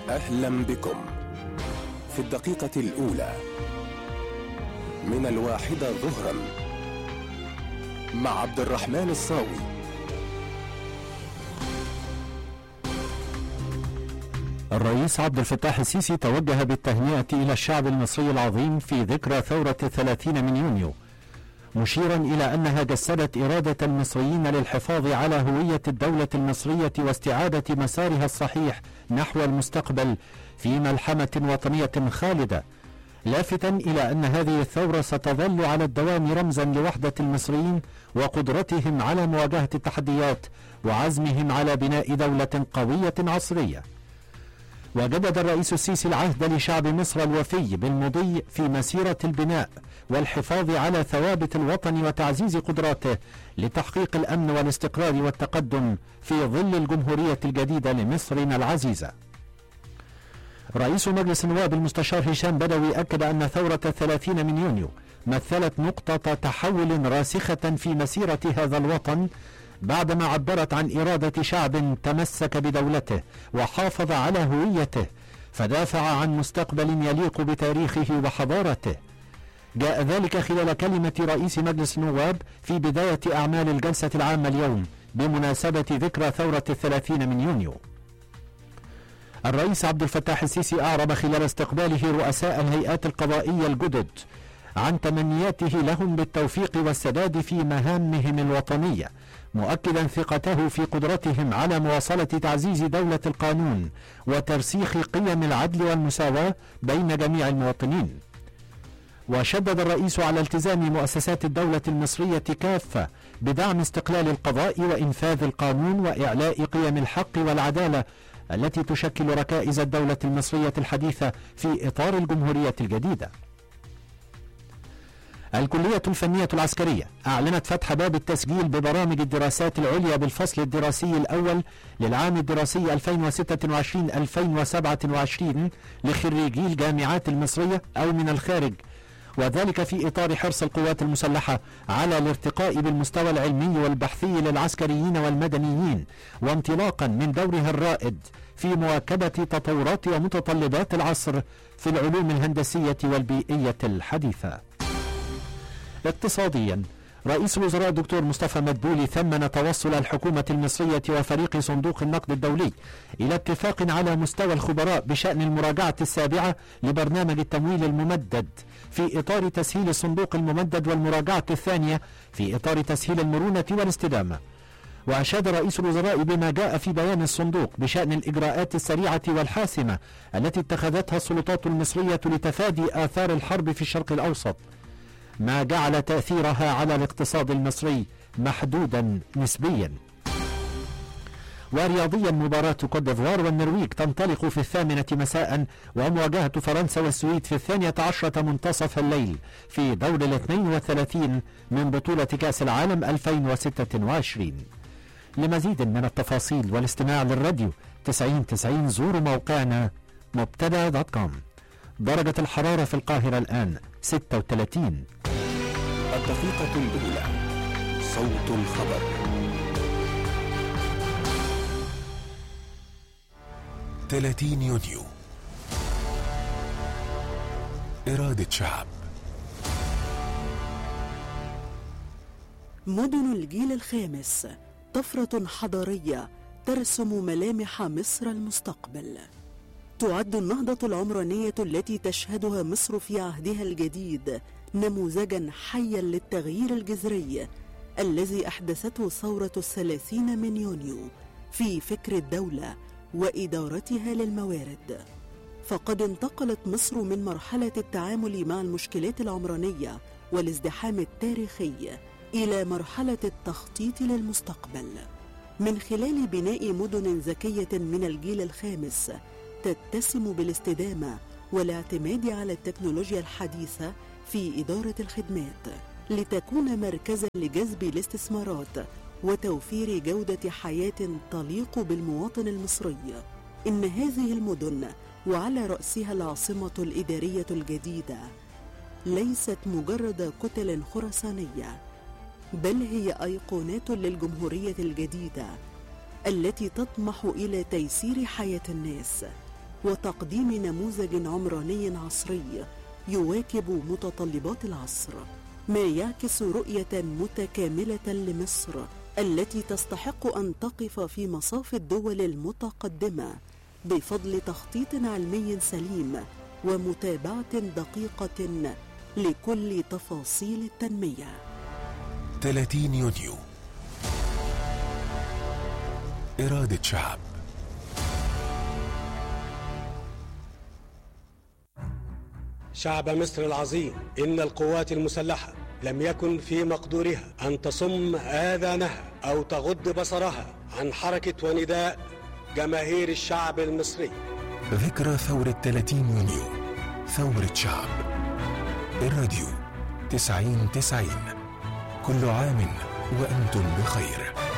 أهلا بكم في الدقيقة الأولى من 1 ظهرا مع عبد الرحمن الصاوي. الرئيس عبد الفتاح السيسي توجه بالتهنئة إلى الشعب المصري العظيم في ذكرى ثورة 30 من يونيو، مشيرا إلى أنها جسدت إرادة المصريين للحفاظ على هوية الدولة المصرية واستعادة مسارها الصحيح نحو المستقبل في ملحمة وطنية خالدة، لافتا إلى أن هذه الثورة ستظل على الدوام رمزا لوحدة المصريين وقدرتهم على مواجهة التحديات وعزمهم على بناء دولة قوية عصرية. وجدد الرئيس السيسي العهد لشعب مصر الوفي بالمضي في مسيرة البناء والحفاظ على ثوابت الوطن وتعزيز قدراته لتحقيق الأمن والاستقرار والتقدم في ظل الجمهورية الجديدة لمصرنا العزيزة. رئيس مجلس النواب المستشار هشام بدوي أكد أن ثورة 30 من يونيو مثلت نقطة تحول راسخة في مسيرة هذا الوطن، بعدما عبرت عن إرادة شعب تمسك بدولته وحافظ على هويته فدافع عن مستقبل يليق بتاريخه وحضارته. جاء ذلك خلال كلمة رئيس مجلس النواب في بداية أعمال الجلسة العامة اليوم بمناسبة ذكرى ثورة 30 من يونيو. الرئيس عبد الفتاح السيسي أعرب خلال استقباله رؤساء الهيئات القضائية الجدد عن تمنياته لهم بالتوفيق والسداد في مهامهم الوطنية، مؤكدا ثقته في قدرتهم على مواصلة تعزيز دولة القانون وترسيخ قيم العدل والمساواة بين جميع المواطنين. وشدد الرئيس على التزام مؤسسات الدولة المصرية كافة بدعم استقلال القضاء وإنفاذ القانون وإعلاء قيم الحق والعدالة التي تشكل ركائز الدولة المصرية الحديثة في إطار الجمهورية الجديدة. الكلية الفنية العسكرية أعلنت فتح باب التسجيل ببرامج الدراسات العليا بالفصل الدراسي الأول للعام الدراسي 2026-2027 لخريجي الجامعات المصرية أو من الخارج، وذلك في إطار حرص القوات المسلحة على الارتقاء بالمستوى العلمي والبحثي للعسكريين والمدنيين، وانطلاقا من دورها الرائد في مواكبة تطورات ومتطلبات العصر في العلوم الهندسية والبيئية الحديثة. اقتصاديا، رئيس الوزراء الدكتور مصطفى مدبولي ثمن توصل الحكومة المصرية وفريق صندوق النقد الدولي إلى اتفاق على مستوى الخبراء بشأن المراجعة السابعة لبرنامج التمويل الممدد في إطار تسهيل الصندوق الممدد، والمراجعة الثانية في إطار تسهيل المرونة والاستدامة. وأشاد رئيس الوزراء بما جاء في بيان الصندوق بشأن الإجراءات السريعة والحاسمة التي اتخذتها السلطات المصرية لتفادي آثار الحرب في الشرق الأوسط، ما جعل تأثيرها على الاقتصاد المصري محدودا نسبيا. ورياضيا، مباراة كوت ديفوار والنرويج تنطلق في 8 مساء، ومواجهة فرنسا والسويد في 12 منتصف الليل في دور 32 من بطولة كأس العالم 2026. لمزيد من التفاصيل والاستماع للراديو 90 زوروا موقعنا مبتدا.com. درجة الحرارة في القاهرة الآن 36. الدقيقة الأولى، صوت الخبر. 30 يونيو، إرادة شعب. مدن الجيل الخامس، طفرة حضارية ترسم ملامح مصر المستقبل. تعد النهضة العمرانية التي تشهدها مصر في عهدها الجديد نموذجا حيا للتغيير الجذري الذي أحدثته ثورة 30 من يونيو في فكر الدولة وإدارتها للموارد. فقد انتقلت مصر من مرحلة التعامل مع المشكلات العمرانية والازدحام التاريخي إلى مرحلة التخطيط للمستقبل من خلال بناء مدن ذكية من الجيل الخامس تتسم بالاستدامة والاعتماد على التكنولوجيا الحديثة في إدارة الخدمات، لتكون مركزا لجذب الاستثمارات وتوفير جودة حياة تليق بالمواطن المصري. إن هذه المدن وعلى رأسها العاصمة الإدارية الجديدة ليست مجرد كتل خرسانية، بل هي أيقونات للجمهورية الجديدة التي تطمح إلى تيسير حياة الناس وتقديم نموذج عمراني عصري يواكب متطلبات العصر، ما يعكس رؤية متكاملة لمصر التي تستحق أن تقف في مصاف الدول المتقدمة بفضل تخطيط علمي سليم ومتابعة دقيقة لكل تفاصيل التنمية. 30 يونيو، إرادة شعب. شعب مصر العظيم، إن القوات المسلحة لم يكن في مقدورها أن تصم آذانها أو تغض بصرها عن حركة ونداء جماهير الشعب المصري. ذكرى ثورة 30 يونيو، ثورة شعب. الراديو 90-90، كل عام وأنتم بخير.